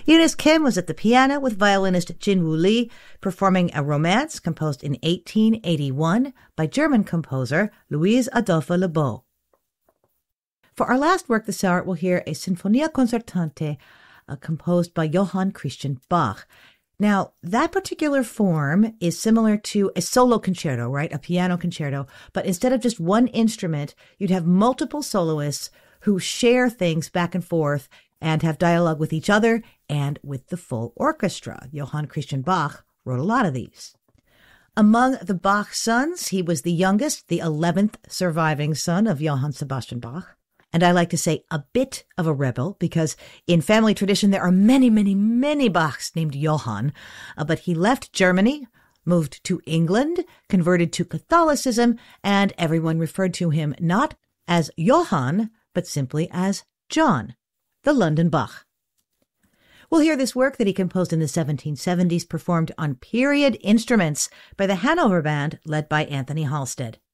Eunice Kim was at the piano with violinist Jinwoo Lee, performing a romance composed in 1881 by German composer Louise Adolphe Lebeau. For our last work this hour, we'll hear a Sinfonia Concertante composed by Johann Christian Bach. Now, that particular form is similar to a solo concerto, right? A piano concerto. But instead of just one instrument, you'd have multiple soloists who share things back and forth and have dialogue with each other and with the full orchestra. Johann Christian Bach wrote a lot of these. Among the Bach sons, he was the youngest, the 11th surviving son of Johann Sebastian Bach. And I like to say a bit of a rebel because in family tradition there are many, many, many Bachs named Johann. But he left Germany, moved to England, converted to Catholicism, and everyone referred to him not as Johann, but simply as John, the London Bach. We'll hear this work that he composed in the 1770s performed on period instruments by the Hanover Band led by Anthony Halstead.